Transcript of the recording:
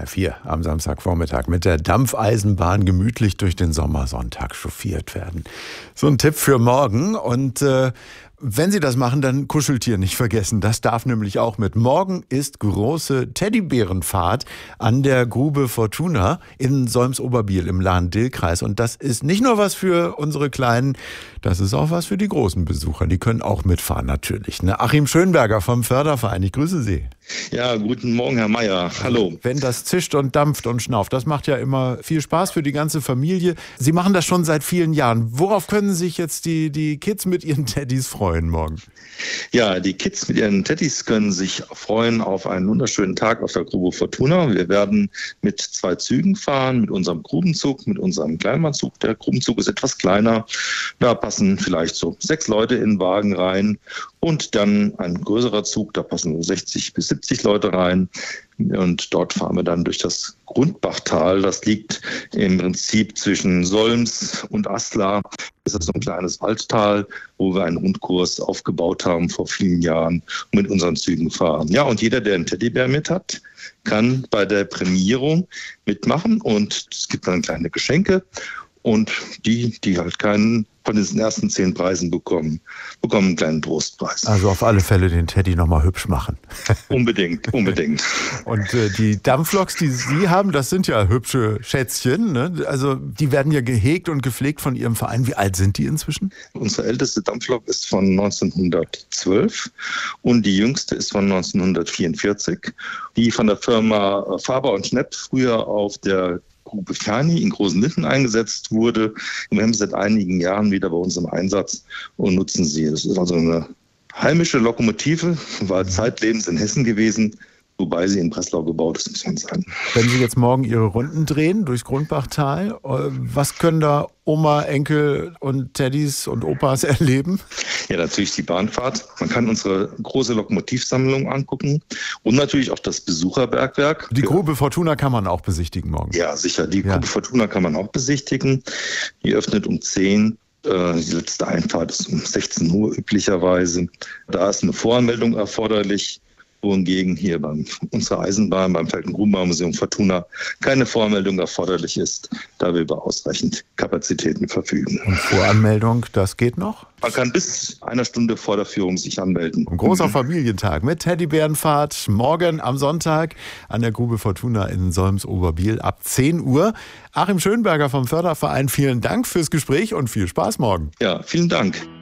4 am Samstagvormittag mit der Dampfeisenbahn gemütlich durch den Sommersonntag chauffiert werden. So ein Tipp für morgen. Und wenn Sie das machen, dann Kuscheltier nicht vergessen. Das darf nämlich auch mit. Morgen ist große Teddybärenfahrt an der Grube Fortuna in Solms-Oberbiel im Lahn-Dill-Kreis. Und das ist nicht nur was für unsere Kleinen, das ist auch was für die großen Besucher. Die können auch mitfahren natürlich. Ne? Achim Schönberger vom Förderverein, ich grüße Sie. Ja, guten Morgen, Herr Meier. Hallo. Wenn das zischt und dampft und schnauft, das macht ja immer viel Spaß für die ganze Familie. Sie machen das schon seit vielen Jahren. Worauf können sich jetzt die Kids mit ihren Teddys freuen morgen? Ja, die Kids mit ihren Teddys können sich freuen auf einen wunderschönen Tag auf der Grube Fortuna. Wir werden mit 2 Zügen fahren, mit unserem Grubenzug, mit unserem Kleinbahnzug. Der Grubenzug ist etwas kleiner. Da passen vielleicht so 6 Leute in den Wagen rein. Und dann ein größerer Zug, da passen so 60 bis 70 Leute rein. Und dort fahren wir dann durch das Grundbachtal. Das liegt im Prinzip zwischen Solms und Asla. Das ist so ein kleines Waldtal, wo wir einen Rundkurs aufgebaut haben vor vielen Jahren und mit unseren Zügen fahren. Ja, und jeder, der einen Teddybär mit hat, kann bei der Prämierung mitmachen. Und es gibt dann kleine Geschenke. Und die halt keinen von diesen ersten 10 Preisen bekommen einen kleinen Trostpreis. Also auf alle Fälle den Teddy nochmal hübsch machen. Unbedingt. Und die Dampfloks, die Sie haben, das sind ja hübsche Schätzchen. Ne? Also die werden ja gehegt und gepflegt von Ihrem Verein. Wie alt sind die inzwischen? Unsere älteste Dampflok ist von 1912 und die jüngste ist von 1944. Die von der Firma Faber und Schnepp früher auf der Grube Ferni in Großenlinden eingesetzt wurde. Und wir haben sie seit einigen Jahren wieder bei uns im Einsatz und nutzen sie. Es ist also eine heimische Lokomotive, war zeitlebens in Hessen gewesen, wobei sie in Breslau gebaut ist, muss man sagen. Wenn Sie jetzt morgen Ihre Runden drehen durchs Grundbachtal, was können da Oma, Enkel und Teddys und Opas erleben? Ja, natürlich die Bahnfahrt. Man kann unsere große Lokomotivsammlung angucken und natürlich auch das Besucherbergwerk. Die Grube Fortuna kann man auch besichtigen morgen. Ja, sicher. Die Grube Fortuna kann man auch besichtigen. Die öffnet um 10. Die letzte Einfahrt ist um 16 Uhr üblicherweise. Da ist eine Voranmeldung erforderlich, wohingegen hier bei unserer Eisenbahn, beim Falken-Grubenbau-Museum Fortuna keine Voranmeldung erforderlich ist, da wir über ausreichend Kapazitäten verfügen. Und Voranmeldung, das geht noch? Man kann bis 1 Stunde vor der Führung sich anmelden. Ein großer Familientag mit Teddybärenfahrt morgen am Sonntag an der Grube Fortuna in Solms-Oberbiel ab 10 Uhr. Achim Schönberger vom Förderverein, vielen Dank fürs Gespräch und viel Spaß morgen. Ja, vielen Dank.